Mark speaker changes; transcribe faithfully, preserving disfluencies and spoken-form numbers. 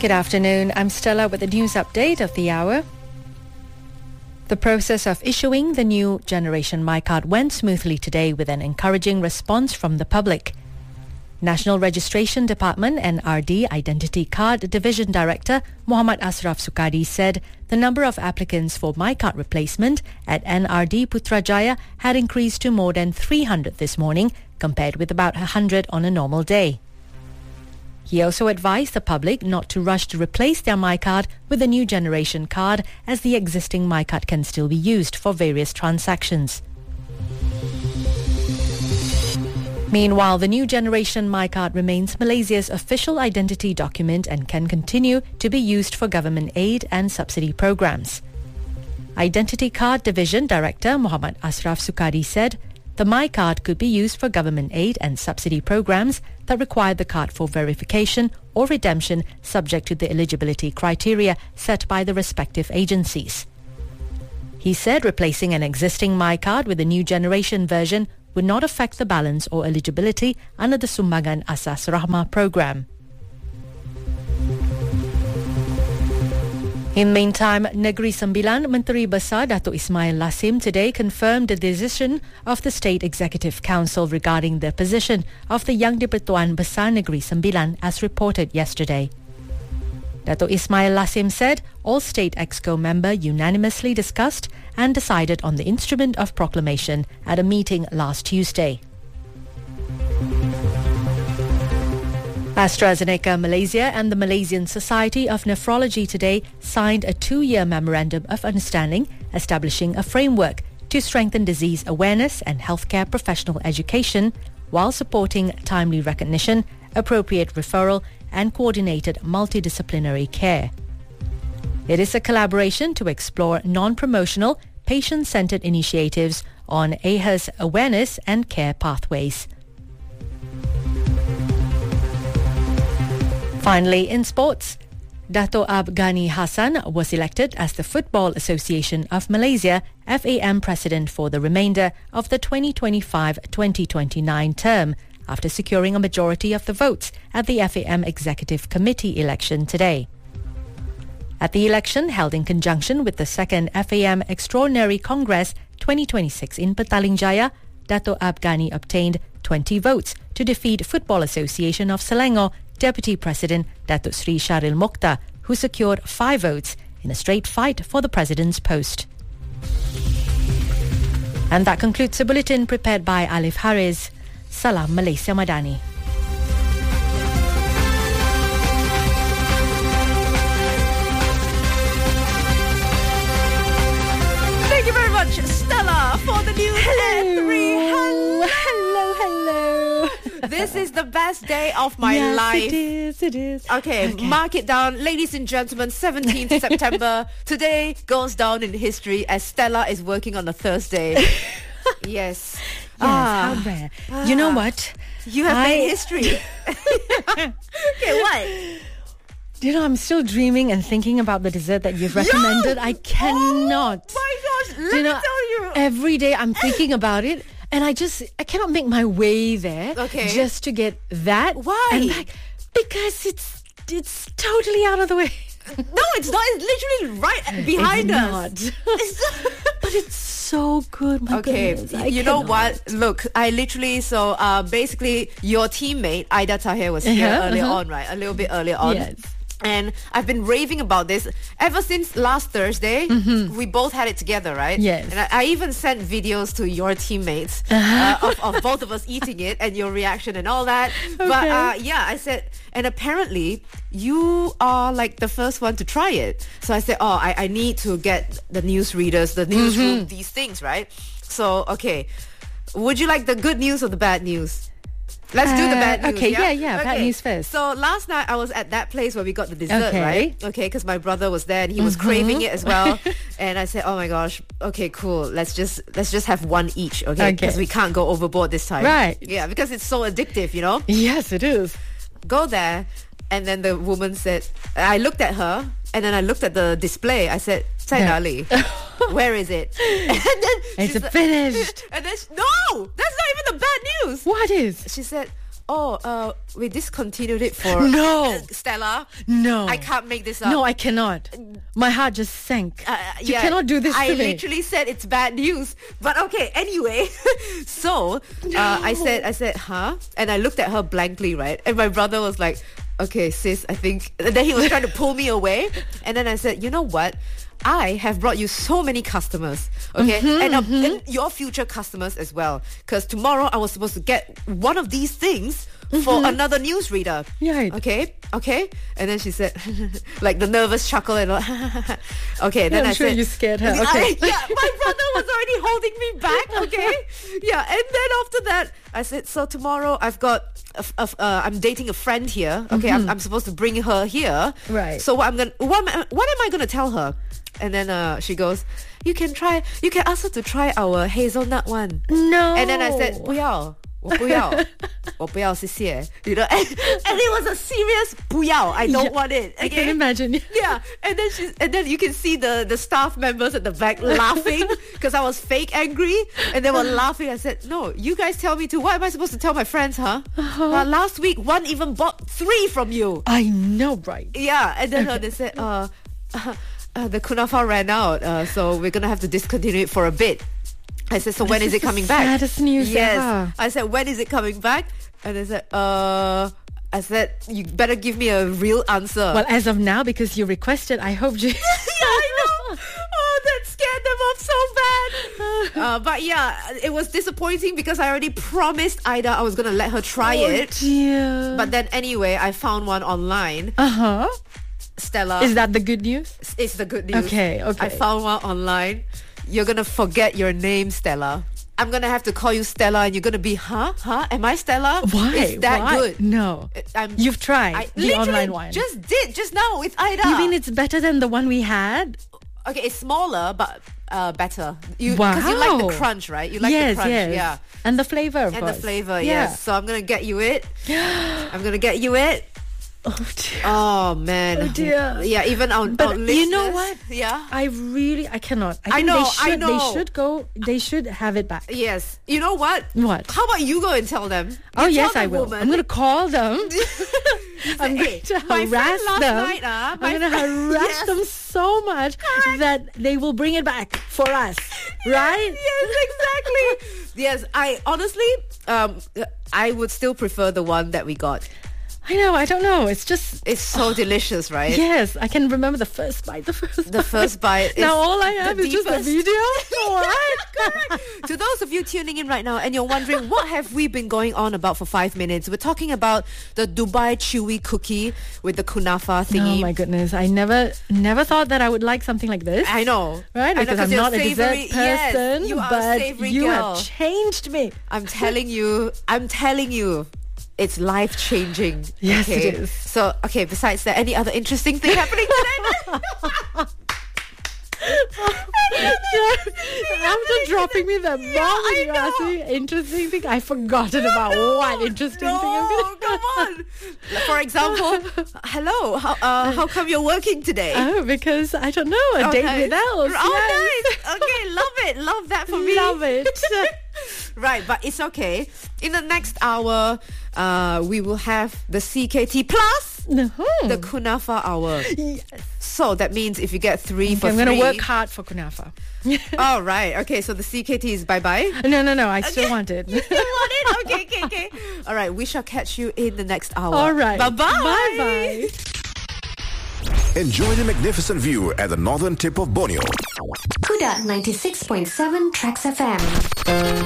Speaker 1: Good afternoon. I'm Stella with the news update of the hour. The process of issuing the new Generation MyCard went smoothly today with an encouraging response from the public. National Registration Department N R D Identity Card Division Director Muhammad Ashraf Sukadi said the number of applicants for MyCard replacement at N R D Putrajaya had increased to more than three hundred this morning, compared with about one hundred on a normal day. He also advised the public not to rush to replace their MyCard with a new generation card, as the existing MyCard can still be used for various transactions. Meanwhile, the new generation MyCard remains Malaysia's official identity document and can continue to be used for government aid and subsidy programs. Identity Card Division Director Muhammad Ashraf Sukadi said the MyCard could be used for government aid and subsidy programs that require the card for verification or redemption, subject to the eligibility criteria set by the respective agencies. He said replacing an existing MyCard with a new generation version would not affect the balance or eligibility under the Sumbangan Asas Rahmah program. In the meantime, Negeri Sembilan Menteri Besar Datuk Ismail Lassim today confirmed the decision of the State Executive Council regarding the position of the Yang di-Pertuan Besar Negeri Sembilan, as reported yesterday. Datuk Ismail Lassim said all State Exco members unanimously discussed and decided on the instrument of proclamation at a meeting last Tuesday. AstraZeneca Malaysia and the Malaysian Society of Nephrology today signed a two-year memorandum of understanding establishing a framework to strengthen disease awareness and healthcare professional education while supporting timely recognition, appropriate referral and coordinated multidisciplinary care. It is a collaboration to explore non-promotional, patient-centered initiatives on A H A's awareness and care pathways. Finally, in sports, Dato' Abghani Hassan was elected as the Football Association of Malaysia F A M President for the remainder of the twenty twenty-five twenty twenty-nine term, after securing a majority of the votes at the F A M Executive Committee election today. At the election held in conjunction with the second F A M Extraordinary Congress twenty twenty-six in Petaling Jaya, Dato' Abghani obtained twenty votes to defeat Football Association of Selangor Deputy President Datuk Sri Sharil Mokhtar, who secured five votes in a straight fight for the President's post. And that concludes the bulletin prepared by Alif Hariz. Salam Malaysia Madani.
Speaker 2: Thank you very much, Stella, for the news at three.
Speaker 1: Hello, hello, hello.
Speaker 2: This is the best day of my
Speaker 1: yes,
Speaker 2: life.
Speaker 1: it is, it is.
Speaker 2: Okay,
Speaker 1: Okay.
Speaker 2: mark it down. Ladies and gentlemen, seventeenth September. Today goes down in history as Stella is working on a Thursday. Yes.
Speaker 1: Yes,
Speaker 2: Ah.
Speaker 1: how rare. You know what?
Speaker 2: You have
Speaker 1: I-
Speaker 2: made history. Okay, what?
Speaker 1: You know, I'm still dreaming and thinking about the dessert that you've recommended. I cannot.
Speaker 2: Oh my gosh, let
Speaker 1: you
Speaker 2: me
Speaker 1: know,
Speaker 2: tell you.
Speaker 1: every day I'm thinking about it, and I just I cannot make my way there.
Speaker 2: Okay.
Speaker 1: Just to get that.
Speaker 2: Why?
Speaker 1: And back, because it's it's totally out of the way.
Speaker 2: No, it's not. It's literally right behind
Speaker 1: It's
Speaker 2: us.
Speaker 1: not.
Speaker 2: It's
Speaker 1: But it's so good. My
Speaker 2: Okay,
Speaker 1: goodness, I
Speaker 2: you know
Speaker 1: cannot.
Speaker 2: what? Look, I literally, so uh, basically your teammate, Aida Tahir, was here
Speaker 1: Uh-huh,
Speaker 2: earlier
Speaker 1: uh-huh.
Speaker 2: on, right? A little bit earlier on.
Speaker 1: Yes.
Speaker 2: And I've been raving about this ever since last Thursday. We both had it together, right?
Speaker 1: Yes.
Speaker 2: And I, I even sent videos to your teammates
Speaker 1: Uh-huh.
Speaker 2: uh, of, of both of us eating it and your reaction and all that. But
Speaker 1: Okay.
Speaker 2: uh, yeah, I said, and apparently you are like the first one to try it. So I said, oh, I, I need to get the newsreaders, the newsroom, these things, right? So, okay. Would you like the good news or the bad news? Let's do the
Speaker 1: Uh,
Speaker 2: bad news.
Speaker 1: okay,
Speaker 2: yeah,
Speaker 1: yeah, yeah, bad news first.
Speaker 2: So last night I was at that place where we got the dessert,
Speaker 1: Okay.
Speaker 2: right? Okay, because my brother was there and he was craving it as well. And I said, "Oh my gosh, okay, cool. Let's just let's just have one each, okay?
Speaker 1: Okay.
Speaker 2: Because we can't go overboard this time,
Speaker 1: Right.
Speaker 2: Yeah, because it's so addictive, you know.
Speaker 1: Yes, it is.
Speaker 2: Go there, and then the woman said, I looked at her, and then I looked at the display. I said, "在哪里? Where is it?" And then
Speaker 1: It's
Speaker 2: she's like-
Speaker 1: finished.
Speaker 2: And then she, no, that's not even the bad news.
Speaker 1: What is?
Speaker 2: She said, oh, uh, we discontinued it for
Speaker 1: No.
Speaker 2: Stella.
Speaker 1: No.
Speaker 2: I can't make this up.
Speaker 1: No, I cannot. My heart just sank.
Speaker 2: Uh,
Speaker 1: you
Speaker 2: yeah,
Speaker 1: cannot do this
Speaker 2: I
Speaker 1: to me.
Speaker 2: literally said it's bad news. But okay, anyway. so uh, I said, I said, huh? And I looked at her blankly, right? And my brother was like, okay, sis, I think. And then he was trying to pull me away. And then I said, you know what? I have brought you so many customers, okay?
Speaker 1: Mm-hmm,
Speaker 2: and, um,
Speaker 1: mm-hmm.
Speaker 2: and your future customers as well. Because tomorrow I was supposed to get one of these things for
Speaker 1: Mm-hmm.
Speaker 2: another newsreader.
Speaker 1: Right.
Speaker 2: Okay, okay. And then she said, like the nervous chuckle and all. Okay, then
Speaker 1: Yeah, I'm
Speaker 2: I
Speaker 1: sure
Speaker 2: said,
Speaker 1: you scared her.
Speaker 2: I-
Speaker 1: Okay.
Speaker 2: yeah, my brother was already holding me back, okay? Yeah, and then after that, I said, so tomorrow I've got, a, f- a f- uh, I'm dating a friend here, okay? I'm, I'm supposed to bring her here.
Speaker 1: Right.
Speaker 2: So what I'm gonna, what am I, what am I gonna tell her? And then uh, she goes, you can try, you can ask her to try our hazelnut one.
Speaker 1: No.
Speaker 2: And then I said, 不要，我不要，我不要，谢谢. You know, and, and it was a serious 不要. I don't
Speaker 1: Yeah,
Speaker 2: want it.
Speaker 1: I
Speaker 2: Okay?
Speaker 1: can imagine.
Speaker 2: Yeah, and then she, and then you can see the, the staff members at the back laughing because I was fake angry, and they were laughing. I said, "No, you guys tell me to. What am I supposed to tell my friends, huh?
Speaker 1: Uh-huh.
Speaker 2: Uh, last week, one even bought three from you.
Speaker 1: I know, right?
Speaker 2: Yeah, and then uh, they said, uh, uh, uh, the kunafa ran out, uh, so we're gonna have to discontinue it for a bit." I said, "So when
Speaker 1: This
Speaker 2: is
Speaker 1: is
Speaker 2: it coming
Speaker 1: the
Speaker 2: back?"
Speaker 1: saddest news
Speaker 2: Yes.
Speaker 1: ever.
Speaker 2: I said, "When is it coming back?" And they said, "Uh." I said, you better give me a real answer.
Speaker 1: Well, as of now, because you requested, I hope you...
Speaker 2: yeah, I know. Oh, that scared them off so bad. Uh, but yeah, it was disappointing because I already promised Ida I was going to let her try
Speaker 1: Oh,
Speaker 2: it.
Speaker 1: dear.
Speaker 2: But then anyway, I found one online.
Speaker 1: Uh-huh.
Speaker 2: Stella.
Speaker 1: Is that the good news?
Speaker 2: It's the good news.
Speaker 1: Okay, okay.
Speaker 2: I found one online. You're going to forget your name, Stella. I'm going to have to call you Stella and you're going to be, huh? Huh? Am I Stella?
Speaker 1: Why?
Speaker 2: It's that
Speaker 1: Why?
Speaker 2: good.
Speaker 1: No.
Speaker 2: I'm,
Speaker 1: You've tried
Speaker 2: I
Speaker 1: the
Speaker 2: literally
Speaker 1: online one.
Speaker 2: just did just now with Ida.
Speaker 1: You mean it's better than the one we had?
Speaker 2: Okay, it's smaller but uh, better. You
Speaker 1: Wow.
Speaker 2: because you like the crunch, right? You like
Speaker 1: yes,
Speaker 2: the crunch,
Speaker 1: yes.
Speaker 2: yeah.
Speaker 1: And the flavor, of
Speaker 2: And
Speaker 1: course.
Speaker 2: the flavor,
Speaker 1: Yeah.
Speaker 2: yes. So I'm gonna get you it. I'm gonna get you it.
Speaker 1: Oh, dear.
Speaker 2: Oh man.
Speaker 1: Oh, dear.
Speaker 2: Yeah, even our,
Speaker 1: But
Speaker 2: our
Speaker 1: you know
Speaker 2: listeners-
Speaker 1: what?
Speaker 2: Yeah.
Speaker 1: I really, I cannot. I,
Speaker 2: I
Speaker 1: think
Speaker 2: know,
Speaker 1: they
Speaker 2: I
Speaker 1: should,
Speaker 2: know.
Speaker 1: They should go, they should have it back.
Speaker 2: Yes. You know what?
Speaker 1: What?
Speaker 2: How about you go and tell them? You
Speaker 1: Oh,
Speaker 2: tell
Speaker 1: yes,
Speaker 2: the
Speaker 1: I will.
Speaker 2: woman.
Speaker 1: I'm going to call them. I'm
Speaker 2: Hey,
Speaker 1: going to
Speaker 2: my friend
Speaker 1: harass
Speaker 2: last
Speaker 1: them.
Speaker 2: night, uh, my
Speaker 1: I'm going to
Speaker 2: friend-
Speaker 1: harass
Speaker 2: Yes.
Speaker 1: them so much that they will bring it back for us. Right?
Speaker 2: Yes, exactly. Yes, I honestly, um, I would still prefer the one that we got.
Speaker 1: I know, I don't know. It's just...
Speaker 2: It's so delicious, right?
Speaker 1: Yes, I can remember the first bite. The first
Speaker 2: The
Speaker 1: bite.
Speaker 2: first bite.
Speaker 1: Now
Speaker 2: is
Speaker 1: all I have
Speaker 2: the
Speaker 1: is just a
Speaker 2: deepest.
Speaker 1: video. What?
Speaker 2: Correct. To those of you tuning in right now and you're wondering what have we been going on about for five minutes, we're talking about the Dubai chewy cookie with the kunafa thingy.
Speaker 1: Oh my goodness! I never, never thought that I would like something like this.
Speaker 2: I know,
Speaker 1: right?
Speaker 2: I know,
Speaker 1: Because I'm
Speaker 2: you're
Speaker 1: not a
Speaker 2: savory-
Speaker 1: dessert person,
Speaker 2: Yes, you are a
Speaker 1: but
Speaker 2: savory
Speaker 1: you
Speaker 2: girl.
Speaker 1: have changed me.
Speaker 2: I'm telling you, I'm telling you, it's life changing.
Speaker 1: Yes,
Speaker 2: okay?
Speaker 1: it is.
Speaker 2: So, okay. Besides that, any other interesting thing happening today?
Speaker 1: After dropping me that bomb,
Speaker 2: I
Speaker 1: and you asked
Speaker 2: know.
Speaker 1: me interesting thing, I've forgotten about what interesting
Speaker 2: no,
Speaker 1: thing I'm gonna
Speaker 2: come on. For example, hello. How uh, how come you're working today?
Speaker 1: Oh, because I don't know, a date
Speaker 2: Okay.
Speaker 1: with Els.
Speaker 2: Oh,
Speaker 1: yes.
Speaker 2: nice. Okay, love it. Love that for me.
Speaker 1: Love it.
Speaker 2: Right, but it's okay. In the next hour, uh, we will have the C K T plus
Speaker 1: No.
Speaker 2: the kunafa hour.
Speaker 1: Yes.
Speaker 2: So that means if you get three
Speaker 1: Okay,
Speaker 2: for
Speaker 1: I'm
Speaker 2: three.
Speaker 1: going to work hard for kunafa.
Speaker 2: Oh, right. Okay, so the C K T is bye-bye.
Speaker 1: No, no, no. I still want it.
Speaker 2: You want it? Okay, okay, okay. All right, we shall catch you in the next hour.
Speaker 1: All right.
Speaker 2: Bye-bye.
Speaker 1: Bye-bye.
Speaker 3: Enjoy the magnificent view at the northern tip of Borneo.
Speaker 4: Kuda ninety-six point seven Trax F M.